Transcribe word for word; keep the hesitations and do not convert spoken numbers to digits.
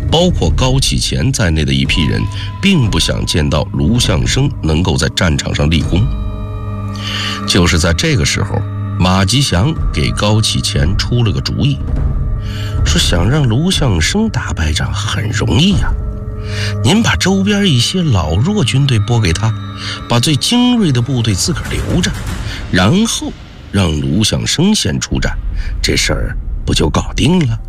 包括高启乾在内的一批人并不想见到卢象升能够在战场上立功。就是在这个时候，马吉祥给高启乾出了个主意，说想让卢象升打败仗很容易呀、啊，您把周边一些老弱军队拨给他，把最精锐的部队自个儿留着，然后让卢象升先出战，这事儿不就搞定了？